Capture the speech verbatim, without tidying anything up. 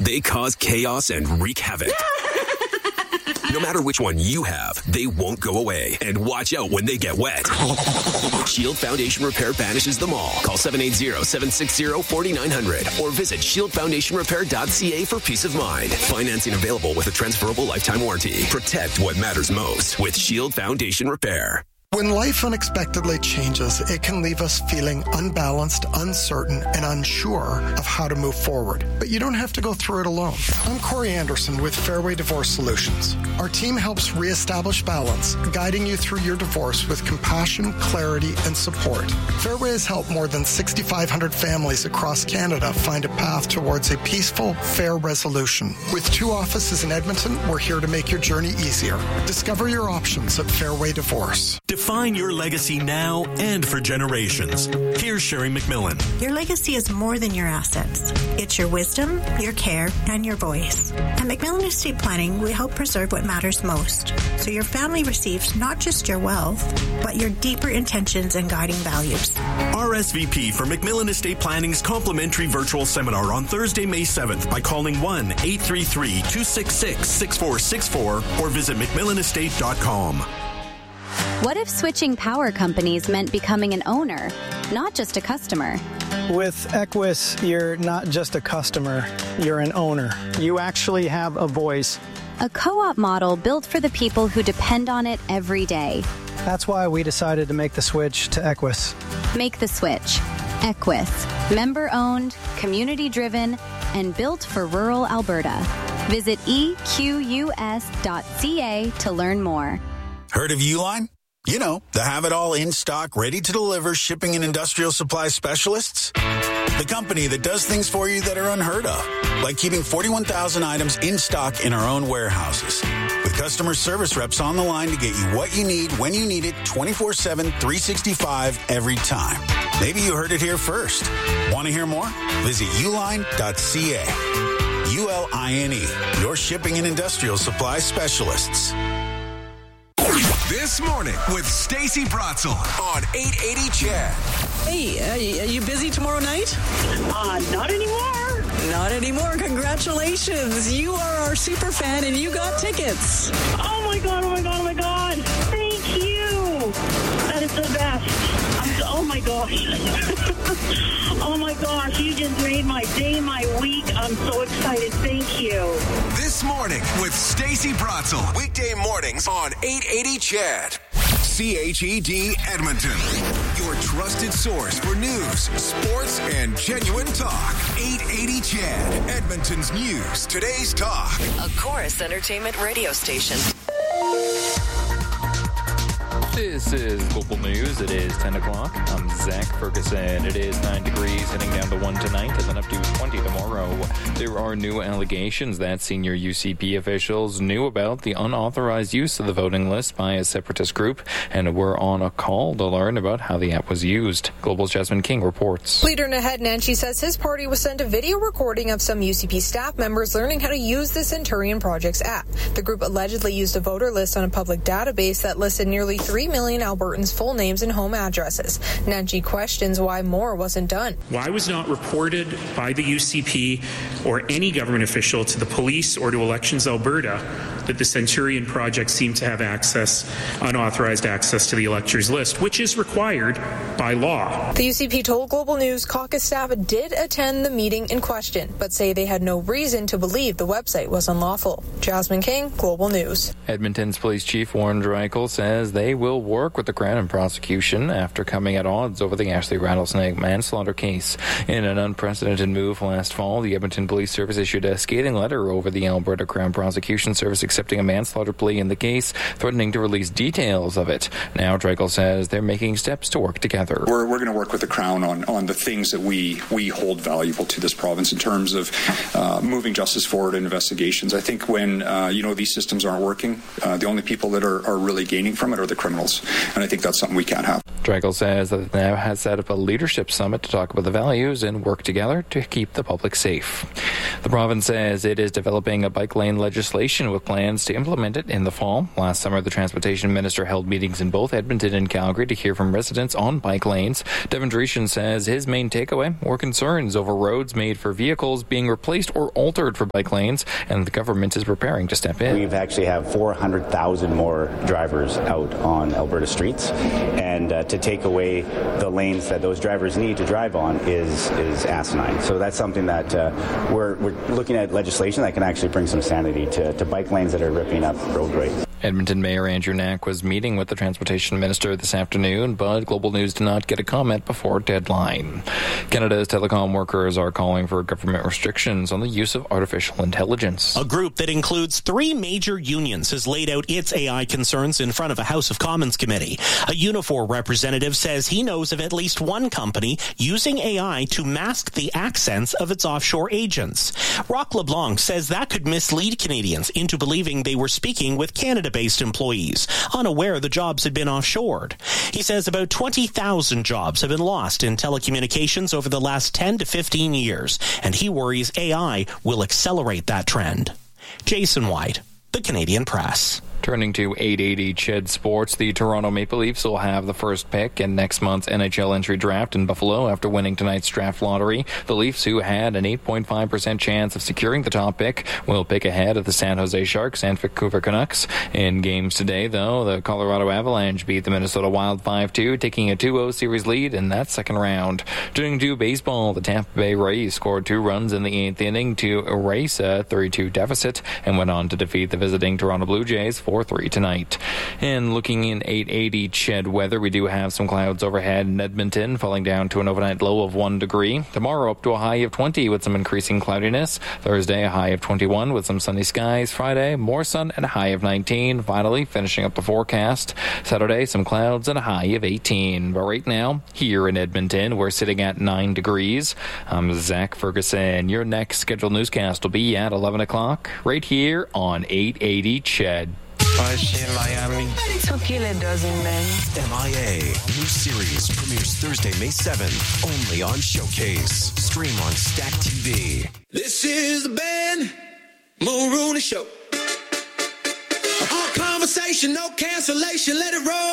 They cause chaos and wreak havoc. No matter which one you have, they won't go away. And watch out when they get wet. Shield Foundation Repair banishes them all. Call seven eight zero, seven six zero, four nine zero zero or visit shield foundation repair dot c a for peace of mind. Financing available with a transferable lifetime warranty. Protect what matters most with Shield Foundation Repair. When life unexpectedly changes, it can leave us feeling unbalanced, uncertain, and unsure of how to move forward. But you don't have to go through it alone. I'm Corey Anderson with Fairway Divorce Solutions. Our team helps reestablish balance, guiding you through your divorce with compassion, clarity, and support. Fairway has helped more than six thousand five hundred families across Canada find a path towards a peaceful, fair resolution. With two offices in Edmonton, we're here to make your journey easier. Discover your options at Fairway Divorce. Define your legacy now and for generations. Here's Sherry McMillan. Your legacy is more than your assets. It's your wisdom, your care, and your voice. At McMillan Estate Planning, we help preserve what matters most, so your family receives not just your wealth, but your deeper intentions and guiding values. R S V P for McMillan Estate Planning's complimentary virtual seminar on Thursday, May seventh by calling one eight three three, two six six, six four six four or visit mcmillan estate dot com. What if switching power companies meant becoming an owner, not just a customer? With Equus, you're not just a customer, you're an owner. You actually have a voice. A co-op model built for the people who depend on it every day. That's why we decided to make the switch to Equus. Make the switch. Equus. Member-owned, community-driven, and built for rural Alberta. Visit e q u s dot c a to learn more. Heard of Uline? You know, the have-it-all in-stock, ready-to-deliver shipping and industrial supply specialists. The company that does things for you that are unheard of, like keeping forty-one thousand items in stock in our own warehouses. With customer service reps on the line to get you what you need, when you need it, twenty-four seven, three sixty-five, every time. Maybe you heard it here first. Want to hear more? Visit uline dot c a. U L I N E, your shipping and industrial supply specialists. This morning with Stacey Bratzel on eight eighty C H E D. Hey, are you busy tomorrow night? Uh, not anymore. Not anymore. Congratulations. You are our super fan and you got tickets. Oh my God, oh my God, oh my God. Thank you. That is the best. I'm so, oh my gosh. Oh my gosh, you just made my day, my week. I'm so excited. Thank you. This morning with Stacey Bratzel. Weekday mornings on eight eighty C H E D. C H E D Edmonton. Your trusted source for news, sports, and genuine talk. eight eighty C H E D. Edmonton's news. Today's talk. A Chorus Entertainment radio station. This is Global News. It is ten o'clock. I'm Zach Ferguson. It is nine degrees, heading down to one tonight, and then up to twenty tomorrow. There are new allegations that senior U C P officials knew about the unauthorized use of the voting list by a separatist group and were on a call to learn about how the app was used. Global's Jasmine King reports. Leader Naheed Nenshi says his party was sent a video recording of some U C P staff members learning how to use the Centurion Project's app. The group allegedly used a voter list on a public database that listed nearly three million Albertans' full names and home addresses. Nenshi questions why more wasn't done. Why was not reported by the U C P or any government official to the police or to Elections Alberta that the Centurion Project seemed to have access, unauthorized access to the electors list, which is required by law. The U C P told Global News caucus staff did attend the meeting in question, but say they had no reason to believe the website was unlawful. Jasmine King, Global News. Edmonton's Police Chief Warren Dreichel says they will work with the Crown and prosecution after coming at odds over the Ashley Rattlesnake manslaughter case. In an unprecedented move last fall, the Edmonton Police Service issued a scathing letter over the Alberta Crown Prosecution Service accepting a manslaughter plea in the case, threatening to release details of it. Now Dreichel says they're making steps to work together. We're, we're going to work with the Crown on, on the things that we, we hold valuable to this province in terms of uh, moving justice forward in investigations. I think when, uh, you know, these systems aren't working, uh, the only people that are, are really gaining from it are the criminals. And I think that's something we can't have. Draggle says that it now has set up a leadership summit to talk about the values and work together to keep the public safe. The province says it is developing a bike lane legislation with plans to implement it in the fall. Last summer, the transportation minister held meetings in both Edmonton and Calgary to hear from residents on bike lanes. Devin Dreeshen says his main takeaway were concerns over roads made for vehicles being replaced or altered for bike lanes, and the government is preparing to step in. We actually have four hundred thousand more drivers out on Alberta streets, and uh, to take away the lanes that those drivers need to drive on is is asinine. So that's something that uh, we're, we're looking at legislation that can actually bring some sanity to, to bike lanes that are ripping up roadways. Edmonton Mayor Andrew Knack was meeting with the Transportation Minister this afternoon, but Global News did not get a comment before deadline. Canada's telecom workers are calling for government restrictions on the use of artificial intelligence. A group that includes three major unions has laid out its A I concerns in front of a House of Commons committee. A Unifor representative says he knows of at least one company using A I to mask the accents of its offshore agents. Roch LeBlanc says that could mislead Canadians into believing they were speaking with Canada-based employees, unaware the jobs had been offshored. He says about twenty thousand jobs have been lost in telecommunications over the last ten to fifteen years, and he worries A I will accelerate that trend. Jason White, The Canadian Press. Turning to eight eighty C H E D Sports, the Toronto Maple Leafs will have the first pick in next month's N H L entry draft in Buffalo after winning tonight's draft lottery. The Leafs, who had an eight point five percent chance of securing the top pick, will pick ahead of the San Jose Sharks and Vancouver Canucks. In games today, though, the Colorado Avalanche beat the Minnesota Wild five two, taking a two oh series lead in that second round. Turning to baseball, the Tampa Bay Rays scored two runs in the eighth inning to erase a thirty-two deficit and went on to defeat the visiting Toronto Blue Jays four three tonight. And looking in eight eighty C H E D weather, we do have some clouds overhead in Edmonton, falling down to an overnight low of one degree. Tomorrow up to a high of twenty with some increasing cloudiness. Thursday, a high of twenty-one with some sunny skies. Friday, more sun and a high of nineteen. Finally, finishing up the forecast. Saturday, some clouds and a high of eighteen. But right now, here in Edmonton, we're sitting at nine degrees. I'm Zach Ferguson. Your next scheduled newscast will be at eleven o'clock right here on eight eighty C H E D. Was she in Miami? Took kill a dozen men. M I A. New series premieres Thursday, May seventh. Only on Showcase. Stream on Stack T V. This is the Ben Mulrooney Show. All conversation, no cancellation. Let it roll.